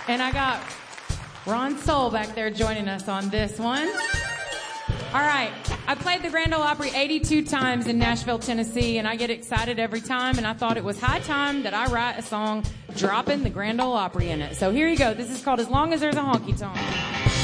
And I got Ron Soul back there joining us on this one. All right. I played the Grand Ole Opry 82 times in Nashville, Tennessee, and I get excited every time, and I thought it was high time that I write a song dropping the Grand Ole Opry in it. So here you go. This is called As Long as There's a Honky Tonk.